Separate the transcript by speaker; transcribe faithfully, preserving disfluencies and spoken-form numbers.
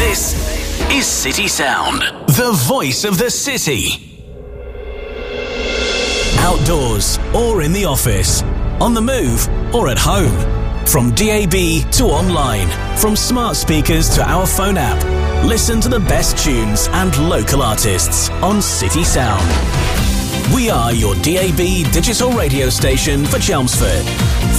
Speaker 1: This is City Sound, the voice of the city. Outdoors or in the office, on the move or at home. From D A B to online, from smart speakers to our phone app. Listen to the best tunes and local artists on City Sound. We are your D A B digital radio station for Chelmsford.